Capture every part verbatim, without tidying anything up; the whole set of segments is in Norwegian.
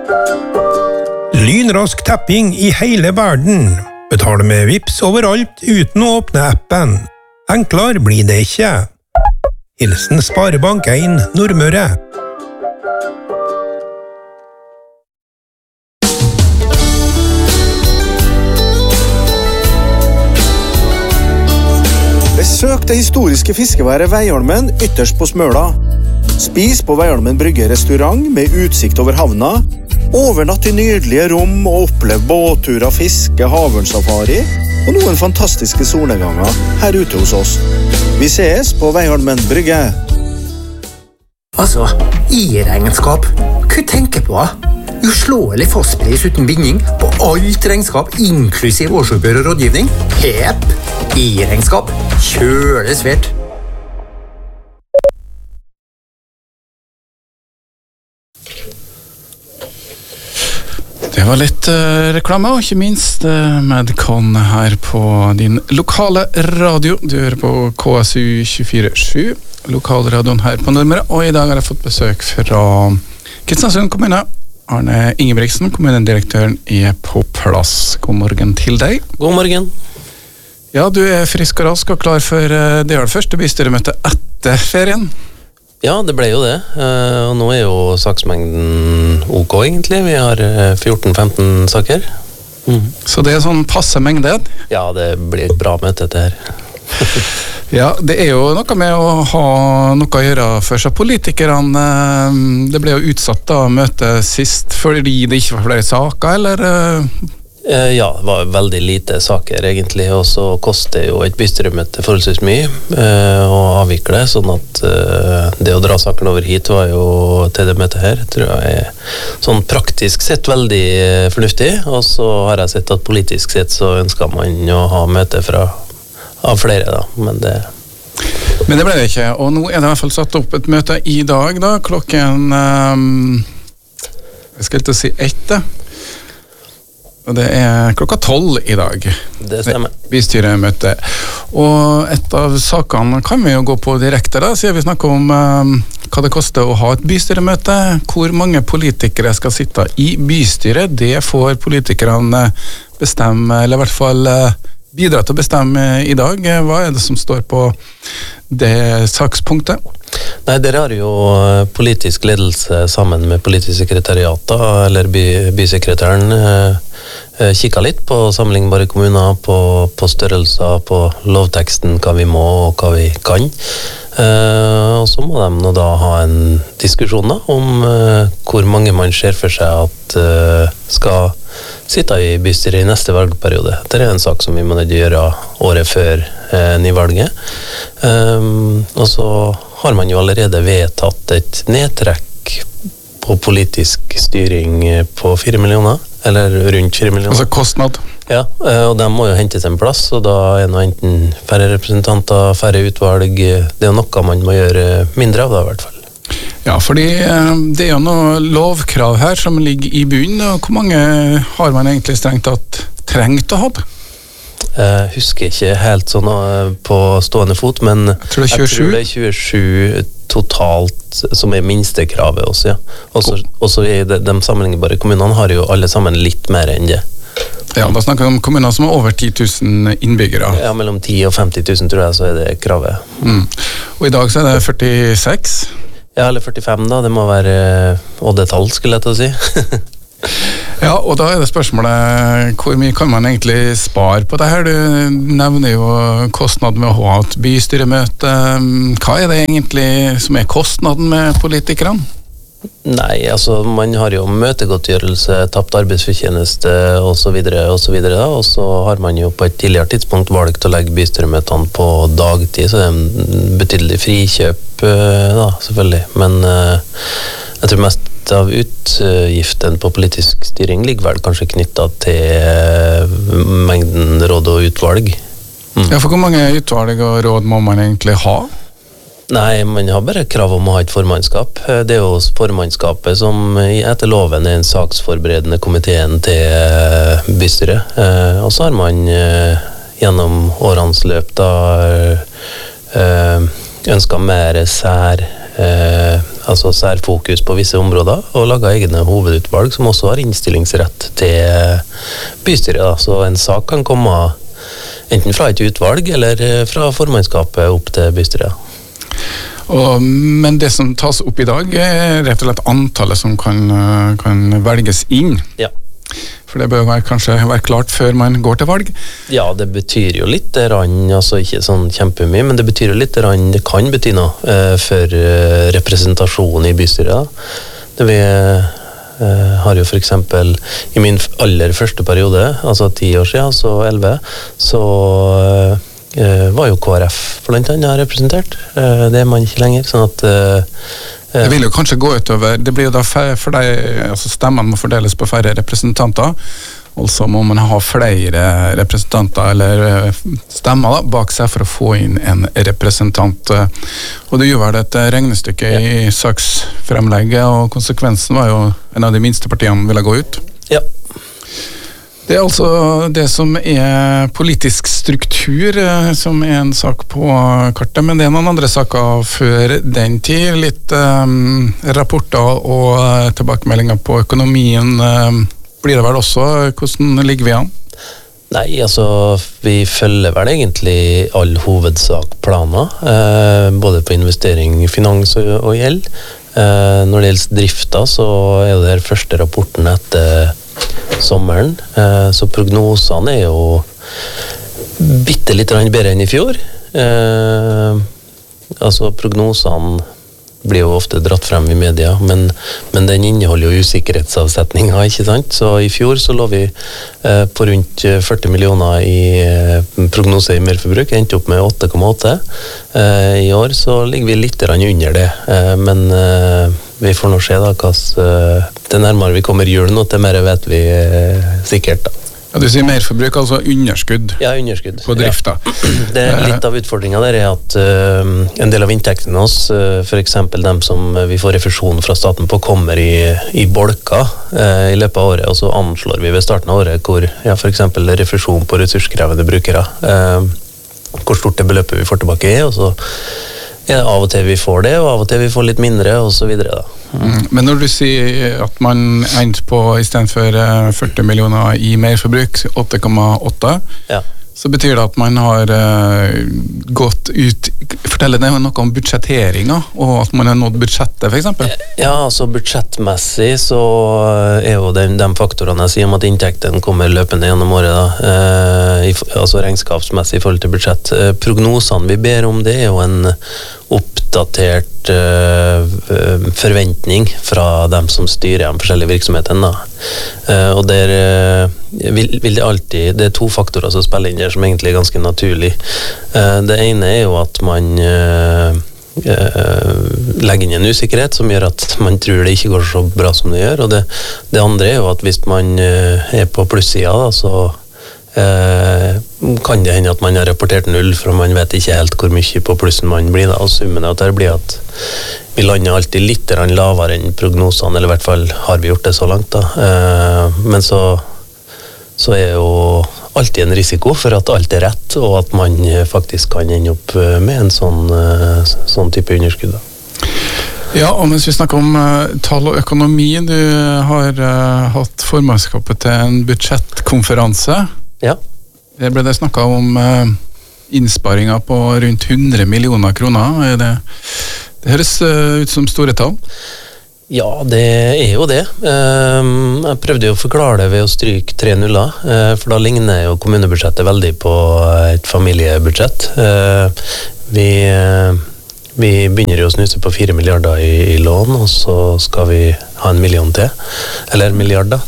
Lynrask tapping i hele verden. Betal med Vipps overalt uten å åpne appen. Enklere blir det ikke. Hilsen Sparebank en Nordmøre. Besøk det historiske fiskeværet Veiholmen ytterst på Smøla. Spis på Veiholmen Brygge restaurant med utsikt over havna. Overnatt i nydelige rom og opplev båtturer, fiske, havørnsafari og noen fantastiske solnedganger her ute hos oss. Vi ses på Veiholmen Brygge. Altså, I-regnskap. Hva tenker på? Uslåelig fastpris uten binding på alt regnskap, inklusiv årsoppgjør og rådgivning. Pep! I-regnskap. Kjøle svært. Det var litt uh, reklame, og ikke minst uh, Medcon her på din lokale radio. Du hører på K S U tjuefire sju, lokalradioen her på Nordmøre, og i dag har jeg fått besøk fra Kristiansund kommune. Arne Ingebrigtsen, kommunedirektøren, er på plass. God morgen til deg. God morgen. Ja, du er frisk og rask og klar for uh, det er det første bystyremøtet etter ferien. Ja, det ble jo det, uh, og nå er jo saksmengden ok egentlig. Vi har fjorten femten saker. Mm. Så det er sånn passe mengde? Ja, det blir et bra møte dette her. Ja, det er jo noe med å ha noe å gjøre for seg politikerne. Det ble jo utsatt da møtet sist fordi det ikke var flere saker, eller? Ja, det var veldig lite saker egentlig, og så koster jo et bystyremøte forholdsvis mye eh, å avvikle, sånn at eh, det å dra saken over hit var jo til det møtet her, tror jeg er sånn praktisk sett veldig eh, fornuftig, og så har jeg sett at politisk sett så ønsker man å ha møte fra, av flere da, men det... Men det ble det ikke, og nå er det i hvert fall satt opp et møte i dag da, klokken, um, jeg skal ikke si ett da, og det er klokka tolv i dag. Det stemmer. Bystyremøte. Og et av sakene kan vi jo gå på direkte da, siden vi snakker om um, hva det koster å ha et bystyremøte. Hvor mange politikere skal sitte i bystyret, det får politikerne bestemme, eller i hvert fall bidra til å bestemme i dag. Hva er det som står på det sakspunktet? Nei, dere har jo politisk ledelse sammen med politisk sekretariat, eller by, bysekretæren, eh, kikket litt på sammenlignbare kommuner, på, på størrelser, på lovteksten, hva vi må og hva vi kan. Eh, og så må de nå da ha en diskusjon da, om eh, hvor mange man ser for seg at eh, skal sitte i bystyret i neste valgperiode. Det er en sak som vi må nødt til å gjøre året før eh, nyvalget. Um, og så har man jo allerede vedtatt et nedtrekk på politisk styring på fire millioner, eller rundt fire millioner. Altså kostnad? Ja, og de må jo hentes en plass, og da er det enten færre representanter, færre utvalg. Det er jo noe man må gjøre mindre av da, i hvert fall. Ja, fordi det er jo noe lovkrav her som ligger i bunnen, og hvor mange har man egentlig strengt tatt trengt å ha det? Jeg husker ikke helt sånn på stående fot, men jeg tror det er tjuesju, jeg tror det er tjuesju totalt som er minstekravet også, ja. Også, også i de, de sammenlignbare kommunene har jo alle sammen litt mer enn det. Ja, da snakker vi om kommuner som har over ti tusen innbyggere. Ja, mellom ti og femti tusen tror jeg så er det kravet. Mm. Og i dag så er det førtiseks? Ja, eller førtifem da, det må være oddetall, skulle jeg til å si. Ja, og da er det spørsmålet, hvor mye kan man egentlig spare på det her? Du nevner jo kostnaden med å ha et bystyremøte. Hva er det egentlig som er kostnaden med politikerne? Nei, altså man har jo møtegodtgjørelse, tapt arbeidsfortjeneste og så videre og så videre da, og så har man jo på et tidligere tidspunkt valgt å legge bystyremøtene på dagtid, så det er en betydelig frikjøp da, selvfølgelig, men jeg tror mest av utgiften på politisk styring ligger vel kanskje knyttet til mengden råd og utvalg. Mm. Ja, for hvor mange utvalg og råd må man egentlig ha? Nei, man har bare krav om å ha et formannskap. Det er jo formannskapet som etter loven er en saksforberedende komiteen til bystyret. Og så har man gjennom årens løp da ønsket mer sær altså særfokus på visse områder, og laget egne hovedutvalg som også har innstillingsrett til bystyret. Da. Så en sak kan komme enten fra et utvalg eller fra formannskapet opp til bystyret. Og, men det som tas opp i dag er rett og slett antallet som kan, kan velges inn. Ja. For det bør være, kanskje være klart før man går til valg. Ja, det betyr jo litt rann, altså ikke sånn kjempemye, men det betyr jo litt rann, det kan bety noe eh, for eh, representasjon i bystyret. Det vi eh, har jo for eksempel i min aller første periode, altså ti år siden, så elleve, så eh, var jo K R F blant annet representert. Eh, det er man ikke lenger, sånn at eh, Det vil jo kanskje gå utover, det blir jo da for deg, altså stemmene må fordeles på færre representanter, altså må man ha flere representanter eller stemmer da, bak seg for å få inn en representant. Og det gjør vel et regnestykke ja. I saksfremlegget, og konsekvensen var jo en av de minste partiene ville gå ut. Ja. Det er altså det som er politisk struktur, som er en sak på kartet, men det er noen andre saker før den tid. Litt um, rapporter og tilbakemeldinger på økonomien um, blir det vel også. Hvordan ligger vi an? Nei, altså, vi følger vel egentlig all hovedsak planer, eh, både på investering, finans og, og gjeld. Eh, når det gjelder drifta, så er det den første rapporten etter sommeren, eh, så prognosene er jo bitte litt bedre enn i fjor. Eh, altså prognosene blir jo ofte dratt frem i media, men, men den inneholder jo usikkerhetsavsetninger, ikke sant? Så i fjor så lå vi eh, på rundt førti millioner i eh, prognose i merforbruk, endte opp med åtte komma åtte. Eh, I år så ligger vi litt under det, eh, men eh, vi får nå se da hva uh, det nærmere vi kommer jul nå, til mer vet vi uh, sikkert da. Ja, du sier merforbruk, altså underskudd. Ja, underskudd. På drifta. Ja. Det er litt av utfordringen der er at uh, en del av inntektene oss, uh, for eksempel dem som vi får refusjon fra staten på, kommer i, i bolka uh, i løpet av året, og så anslår vi ved starten av året hvor, ja, for eksempel refusjon på ressurskrevende brukere, uh, hvor stort det beløpet vi får tilbake er, og så ja, av og til vi får det, og av og til vi får litt mindre, og så videre da. Mm. Men når du sier at man endte på, i stedet for førti millioner i merforbruk, åtte komma åtte, ja. Så betyr det at man har uh, gått ut, forteller det noe om budsjetteringa, og at man har nådd budsjettet, for eksempel? Ja, altså budsjettmessig så er jo de, de faktorene jeg sier om at inntekten kommer løpende gjennom året da, uh, i, altså regnskapsmessig i forhold til budsjett. Uh, prognosene vi ber om det er jo en oppdatert uh, forventning fra dem som styrer de forskjellige virksomhetene da. Uh, og der uh, vil, vil det alltid, det er to faktorer som spiller inn der som egentlig er ganske naturlig. Uh, det ene er jo at man uh, uh, legger inn en usikkerhet som gjør at man tror det ikke går så bra som det gjør, og det, det andre er jo at hvis man uh, er på plussida da, så Eh, kan det hende at man har rapportert null, for man vet ikke helt hvor mye på plussen man blir da, og summen av det blir at vi lander alltid litt lavere enn prognosene, eller i hvert fall har vi gjort det så langt da. Eh, men så, så er jo alltid en risiko for at alt er rett, og at man faktisk kan ende opp med en sånn, sånn type underskudd da. Ja, og mens vi snakker om uh, tall og økonomi, du har uh, hatt formannskapet til en budsjettkonferanse. Ja. Der ble det snakket om uh, innsparinger på rundt hundre millioner kroner. Det, det høres uh, ut som store tall. Ja, det er jo det. Uh, jeg prøvde jo å forklare det ved å stryke tre nuller, uh, for da ligner jo kommunebudsjettet veldig på et familiebudsjett. Uh, vi... Uh, Vi begynner jo å snuse på fire milliarder i, i lån, og så skal vi ha en million til, eller milliarder.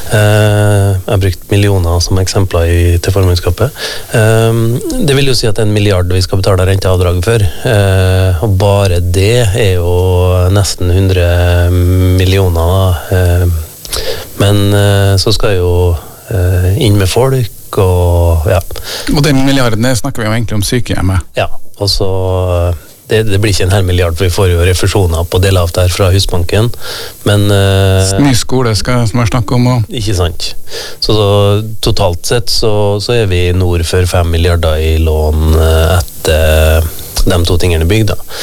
Eh, jeg har brukt millioner som eksempler i, til formannskapet. Eh, det vil jo si at det er en milliard vi skal betale renteavdrag for, eh, og bare det er jo nesten hundre millioner. Eh, men eh, så skal jo eh, inn med folk, og ja. Og den milliarden snakker vi jo egentlig om sykehjemmet. Ja, og så... Det, det blir ikke en hel milliard, for vi får jo refusjoner på deler av det her fra Husbanken, men... Uh, Ny skole skal man snakke om også. Ikke sant. Så, så totalt sett så, så er vi nord for fem milliarder i lån etter de to tingene bygd da.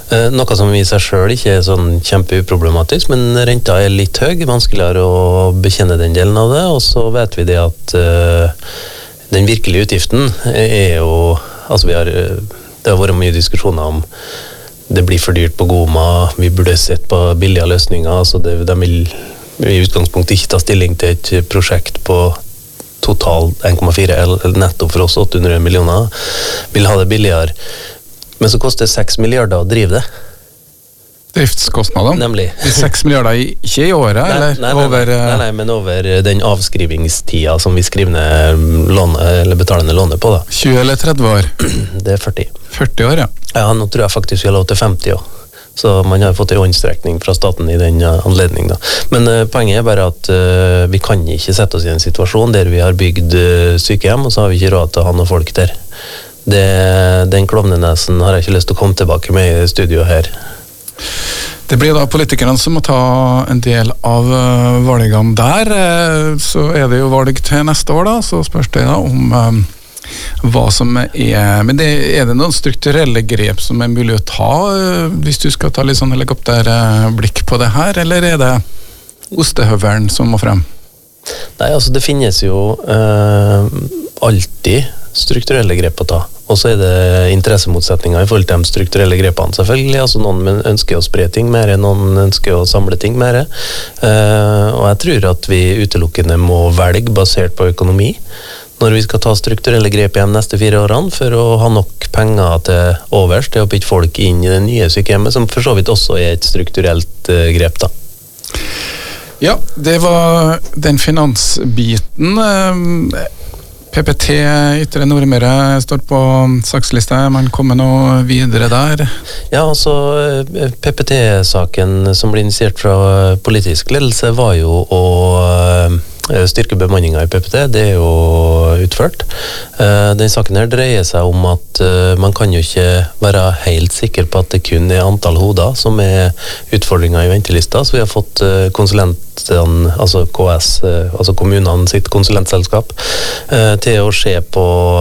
Eh, noe som i seg selv ikke er sånn kjempeuproblematisk, men renta er litt høy, vanskeligere å bekjenne den delen av det, og så vet vi det at eh, den virkelige utgiften er jo, altså vi har, det har vært mye diskusjoner om det blir for dyrt på Goma, vi burde sett på billige løsninger, altså det, de vil i utgangspunktet ikke ta stilling til et prosjekt på total en komma fire netto for oss åtte hundre millioner, vil ha det billigere. Men så koster det seks milliarder å drive det. Driftskostnader? Nemlig. De seks milliarder ikke i året, nei, eller nei, nei, over... Nei, nei, men over den avskrivingstida som vi skriver ned låne, eller betaler ned lånet på da. tjue eller tretti år? Det er førti. førti år, ja. Ja, nå tror jeg faktisk vi har lov til femti år. Så man har fått en håndstrekning fra staten i den uh, anledning da. Men uh, poenget er bare at uh, vi kan ikke sette oss i en situasjon der vi har bygd uh, sykehjem, og så har vi ikke råd til å ha noen folk der. Det, den klovnenesen har jeg ikke lyst til å komme tilbake med i studio her. Det blir da politikerne som må ta en del av uh, valgene der. Uh, så er det jo valg til neste år da, så spørs det da om um, hva som er... Men det, er det noen strukturelle grep som er mulig å ta, uh, hvis du skal ta litt sånn helikopterblikk på det her, eller er det ostehøvelen som må frem? Nei, altså det finnes jo uh, alltid strukturelle grep å ta. Og så er det interessemotsetninger i forhold til de strukturelle grepene, selvfølgelig. Altså noen ønsker å spre ting mer, noen ønsker å samle ting mer. Uh, og jeg tror at vi utelukkende må velge basert på økonomi når vi skal ta strukturelle grep i de neste fire årene, for å ha nok penger til overs til å putte folk inn i det nye sykehjemmet, som for så vidt også er et strukturelt uh, grep da. Ja, det var den finansbiten. Uh, P P T Ytre Nordmøre står på sakslista, man kommer nå videre der. Ja, altså P P T-saken som ble initiert fra politisk ledelse var jo å styrke bemanninga i P P T, det er jo utført. Den saken her dreier seg om at man kan jo ikke være helt sikker på at det kun er antall hoder som er utfordringa i ventelista, så vi har fått konsulentene, altså K S, altså kommunene sitt konsulentselskap, til å se på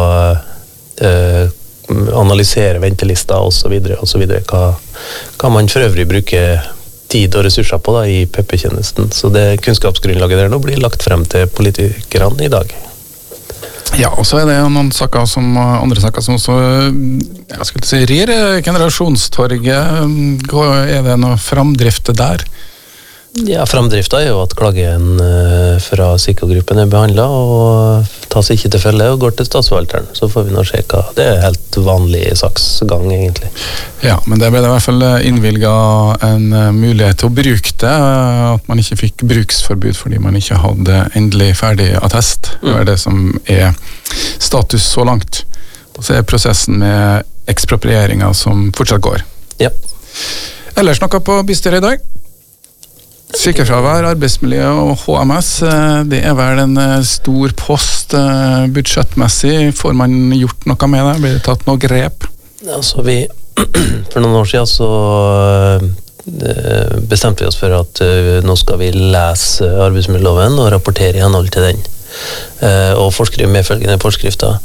analysere ventelista og så videre, og så videre, hva, hva man for øvrig bruker tid og ressurser på da, i P P-tjenesten. Så det kunnskapsgrunnlaget der nå blir lagt frem til politikerne i dag. Ja, og så er det noen saker som, andre saker som også, jeg skulle si, rir. Generasjonstorget, er det noe framdrift der? Ja, framdrifta er jo at klagen fra Sikko-gruppen er behandlet og tas ikke til følge og går til statsforvalteren. Så får vi nå se hva. Det er helt vanlig saksgang egentlig. Ja, men det ble det i hvert fall innvilget en mulighet til å bruke det, at man ikke fikk bruksforbud fordi man ikke hadde endelig ferdig attest. Det er det som er status så langt. Og så er prosessen med eksproprieringer som fortsatt går. Ja. Ellers noe på bystyret i dag? Sykefravær, arbeidsmiljø og H M S, det er vel en stor post budsjettmessig. Får man gjort noe med det? Blir det tatt noe grep? Altså vi, for noen år siden så bestemte vi oss for at nå skal vi lese arbeidsmiljøloven og rapportere i henhold til den. Og forskrive medfølgende forskrifter.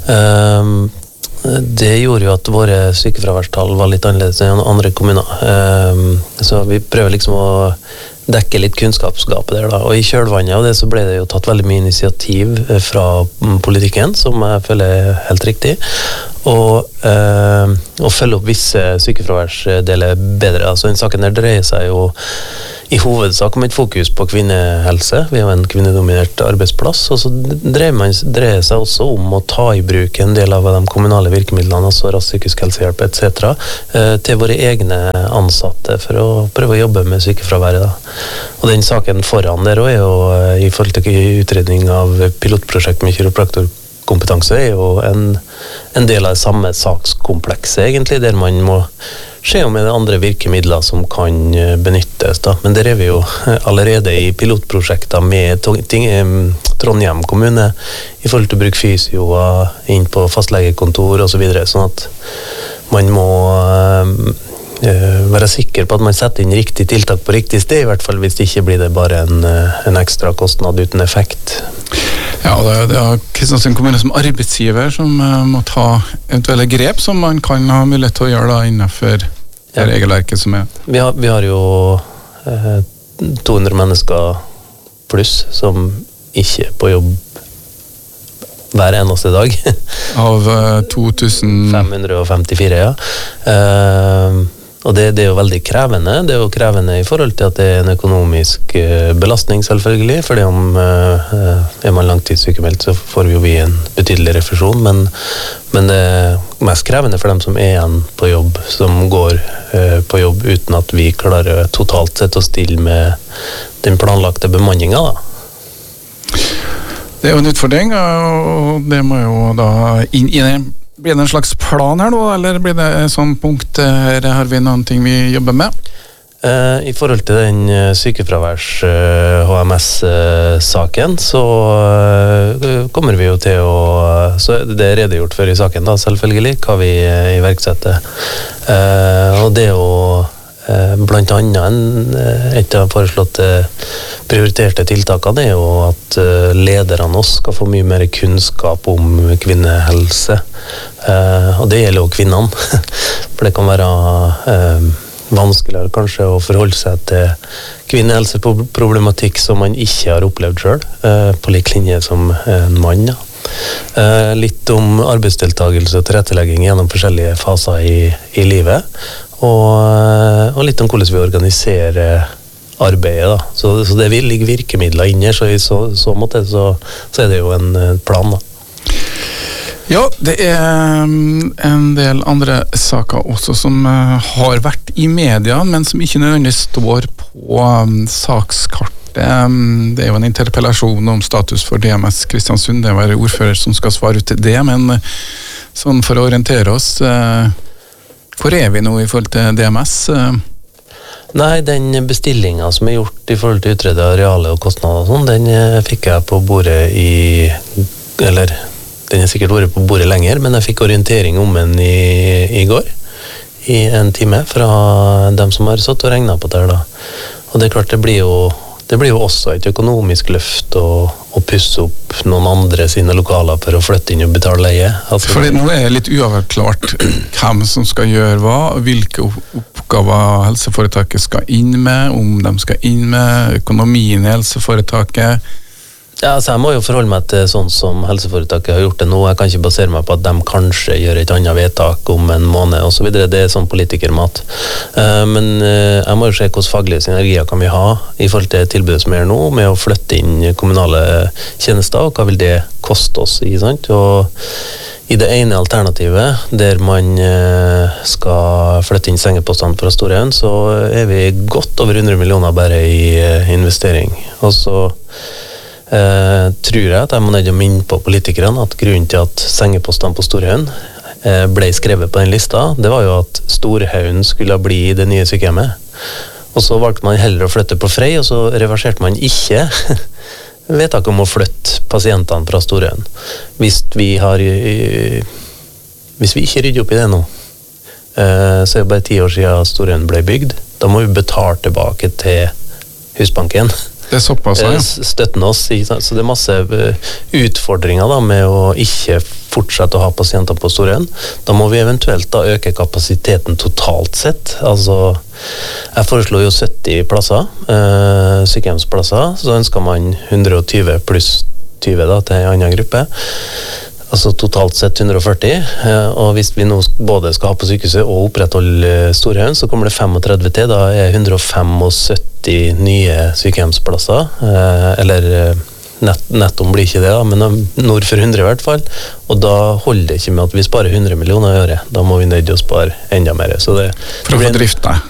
Det gjorde jo at våre sykefraværstall var litt annerledes enn andre kommuner. Så vi prøver liksom å dekke litt kunnskapsgapet der da, og i kjølvannet av det så ble det jo tatt veldig mye initiativ fra politikken, som jeg føler er helt riktig, og eh, å følge opp visse sykefraværsdeler bedre. Altså den saken der dreier seg jo i hovedsak om et fokus på kvinnehelse. Vi har en kvinnedominert arbeidsplass, og så dreier man dreier seg også om å ta i bruk en del av de kommunale virkemidlene, altså rask psykisk helsehjelp et cetera, til våre egne ansatte for å prøve å jobbe med sykefraværet da. Og den saken foran der er jo i forhold til utredning av pilotprosjekt med kiropraktorkompetanse er jo en, en del av det samme sakskomplekset egentlig, der man må se om det er andre virkemidler som kan benyttes da. Men der er vi jo allerede i pilotprosjekter med Trondheim kommune i forhold til å bruke fysioer inn på fastlegekontor og så videre, sånn at man må være sikker på at man setter inn riktig tiltak på riktig sted, i hvert fall hvis det ikke blir det bare en, en ekstra kostnad uten effekt. Ja, og det, det er Kristiansund kommune som arbeidsgiver som uh, må ta eventuelle grep som man kan ha mulighet til å gjøre da innenfor det regelverket som er. Vi har, vi har jo eh, to hundre mennesker pluss som ikke er på jobb hver eneste dag. Av uh, to tusen fem hundre femtifire, ja. Uh, og det, det er jo veldig krevende. Det er jo krevende i forhold til at det er en økonomisk uh, belastning, selvfølgelig, fordi om uh, er man langtidssykemeldt, så får vi jo vi en betydelig refusjon, men, men det er mest krevende for dem som er igjen på jobb, som går uh, på jobb uten at vi klarer totalt sett å stille med den planlagte bemanningen, da. Det er jo en utfordring, og det må jo da inn i det. Blir det en slags plan her nå, eller blir det et sånt punkt, her har vi noen ting vi jobber med? Eh, I forhold til den sykefraværs-H M S-saken, så eh, kommer vi jo til å, så det er redegjort for i saken da, selvfølgelig, hva vi iverksetter. Eh, og det er jo blant annet en, et av foreslåtte prioriterte tiltakene er jo at lederne oss skal få mye mer kunnskap om kvinnehelse, og det gjelder jo kvinnene, for det kan være vanskeligere kanskje å forholde seg til kvinnehelseproblematikk som man ikke har opplevd selv, på lik linje som en mann, ja. Litt om arbeidsdeltagelse og tilrettelegging gjennom forskjellige faser i, i livet, og, og litt om hvordan vi organiserer arbeidet, da. Så, så det vil ligge virkemidler inne, så i så, så måte så, så er det jo en plan, da. Ja, det er en del andre saker også som har vært i media, men som ikke nødvendigvis står på sakskartet. Det er jo en interpellasjon om status for D M S Kristiansund. Det var ordfører som skal svare ut til det, men sånn for å orientere oss, hvor er vi nå i forhold til D M S? Nei, den bestillingen som er gjort i forhold til utrede areale og kostnader og sånn, den fikk jeg på bordet i, eller den har sikkert vært på bordet lenger, men jeg fikk orientering om den i, i går, i en time, fra dem som har satt og regnet på det her da. Og det er klart, det blir jo Det blir jo også et økonomisk løft å, å pusse opp noen andre sine lokaler for å flytte inn og betale leie. Altså, for nå er det litt uavklart hvem som skal gjøre hva, hvilke oppgaver helseforetaket skal inn med, om de skal inn med økonomien i helseforetaket. Ja, altså jeg må jo forholde meg til sånn som helseforetaket har gjort det nå. Jeg kan ikke basere meg på at de kanskje gjør et annet vedtak om en måned og så videre. Det er sånn politikermat. Uh, men uh, jeg må jo se hvordan faglige synergier kan vi ha i forhold til tilbudet som er nå, med å flytte inn kommunale tjenester, og hva vil det koste oss, ikke sant? Og i det ene alternativet, der man uh, skal flytte inn sengepostene fra Storhaugen, så er vi godt over hundre millioner bare i uh, investering. Og så Uh, tror jeg at jeg må nødt til å minne på politikerne at grunnen til at sengepostene på Storhaugen uh, ble skrevet på den lista, det var jo at Storhaugen skulle bli det nye sykehjemmet. Og så valgte man heller å flytte på Frei, og så reverserte man ikke vedtaket om å flytte pasientene fra Storhaugen. Hvis vi har uh, hvis vi ikke rydder opp i det nå, uh, så er det bare ti år siden Storhaugen ble bygd. Da må vi betale tilbake til Husbanken. Det er såpass, ja. Støtten oss, så det er masse utfordringer da, med å ikke fortsette å ha pasienter på Storhaugen. Da må vi eventuelt da øke kapasiteten totalt sett. Altså, jeg foreslår jo sytti plasser, eh, sykehjemsplasser, så ønsker man hundre og tyve pluss tyve da, til en annen gruppe. Altså totalt sett hundre og førti, og hvis vi nå både skal ha på sykehuset og opprettholde Storhaugen, så kommer det femogtredve til, da er hundre og femogsytti nye sykehjemsplasser, eller nett, nettom blir ikke det da, men nord for hundre i hvert fall, og da holder det ikke med at vi sparer hundre millioner i året, da må vi nødt til å spare enda mer. Så det, for å få drifte.